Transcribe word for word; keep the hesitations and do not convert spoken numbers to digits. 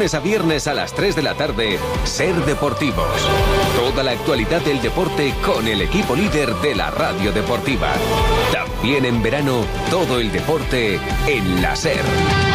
lunes a viernes a las tres de la tarde, Ser Deportivos. Toda la actualidad del deporte con el equipo líder de la radio deportiva. También en verano, todo el deporte en la Ser.